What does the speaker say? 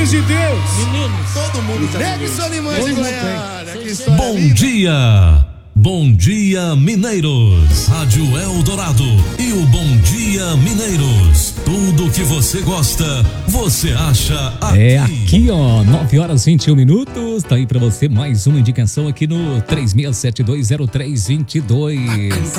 Filhos de Deus. Meninos. Todo mundo já Negson Limões de Goiânia. Que história Bom linda. dia! Bom dia, Mineiros! Rádio Eldorado e o Bom Dia Mineiros. Tudo que você gosta, você acha aqui. É aqui, ó, 9h21. Tá aí pra você mais uma indicação aqui no 36720322.